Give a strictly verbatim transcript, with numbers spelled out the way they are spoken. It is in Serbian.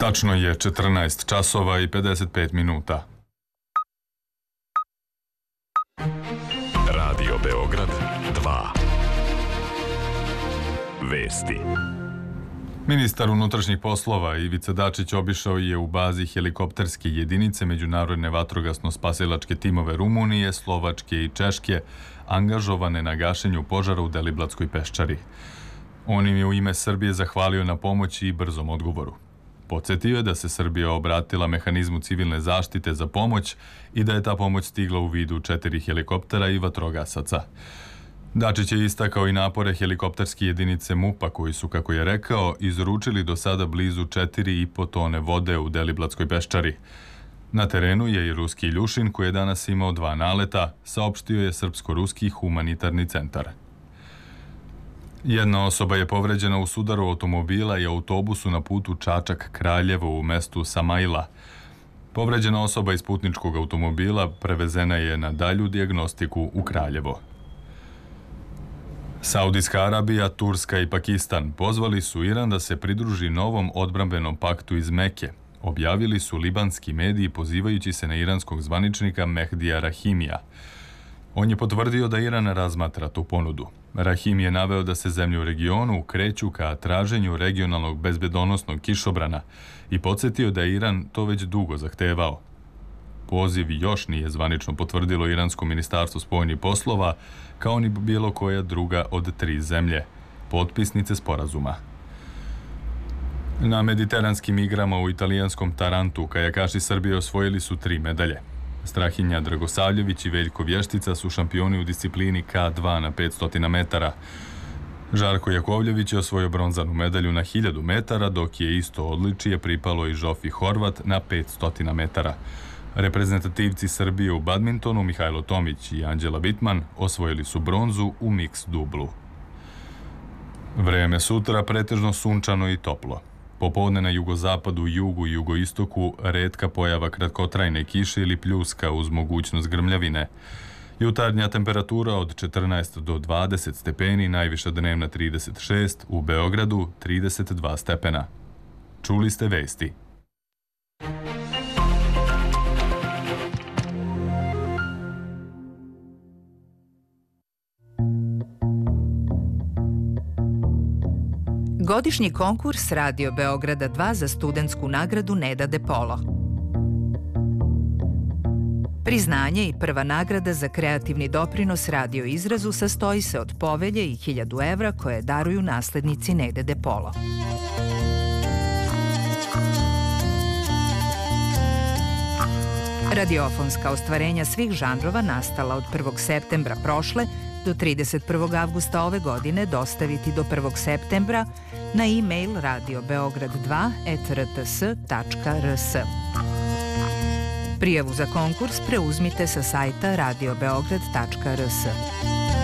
Tačno je četrnaest časova i pedeset pet minuta. Radio Beograd dva. Vesti. Ministar unutrašnjih poslova Ivica Dačić obišao je u bazi helikopterske jedinice Međunarodne vatrogasno-spasilačke timove Rumunije, Slovačke i Češke angažovane na gašenju požara u Deliblatskoj peščari. On im je u ime Srbije zahvalio na pomoći i brzom odgovoru. Podsjetio je da se Srbija obratila mehanizmu civilne zaštite za pomoć i da je ta pomoć stigla u vidu četiri helikoptera i vatrogasaca. Dačić je istakao i napore helikopterske jedinice MUP-a koji su, kako je rekao, izručili do sada blizu četiri i po tone vode u Deliblatskoj peščari. Na terenu je i ruski Iljušin koji je danas imao dva naleta, saopštio je Srpsko-ruski humanitarni centar. Jedna osoba je povređena u sudaru automobila i autobusu na putu Čačak-Kraljevo u mestu Samajla. Povređena osoba iz putničkog automobila prevezena je na dalju dijagnostiku u Kraljevo. Saudijska Arabija, Turska i Pakistan pozvali su Iran da se pridruži novom odbrambenom paktu iz Meke. Objavili su libanski mediji pozivajući se na iranskog zvaničnika Mehdija Rahimija. On je potvrdio da Iran razmatra tu ponudu. Rahim je naveo da se zemlje u regionu kreću ka traženju regionalnog bezbedonosnog kišobrana i podsjetio da je Iran to već dugo zahtevao. Poziv još nije zvanično potvrdilo Iransko ministarstvo spoljnih poslova, kao ni bilo koja druga od tri zemlje, potpisnice sporazuma. Na mediteranskim igrama u italijanskom Tarantu kajakaši Srbije osvojili su tri medalje. Strahinja Dragosavljević i Veljko Vještica su šampioni u disciplini K dva na petsto metara. Žarko Jakovljević je osvojio bronzanu medalju na hiljadu metara, dok je isto odličije pripalo i Žofi Horvat na petsto metara. Reprezentativci Srbije u badmintonu Mihajlo Tomić i Anđela Bitman osvojili su bronzu u miks dublu. Vreme sutra pretežno sunčano i toplo. Popodne na jugozapadu, jugu i jugoistoku retka pojava kratkotrajne kiše ili pljuska uz mogućnost grmljavine. Jutarnja temperatura od četrnaest do dvadeset stepeni, najviša dnevna trideset šest, u Beogradu trideset dva stepena. Čuli ste vesti. Godišnji konkurs Radio Beograda dva za studentsku nagradu Neda de Polo. Priznanje i prva nagrada za kreativni doprinos radio izrazu sastoji se od povelje i hiljadu evra koje daruju naslednici Nede de Polo. Radiofonska ostvarenja svih žanrova nastala od prvog septembra prošle do trideset prvog avgusta ove godine dostaviti do prvog septembra na e-mail radio beograd dva et r t s tačka r s. Prijavu za konkurs preuzmite sa sajta radio beograd tačka r s.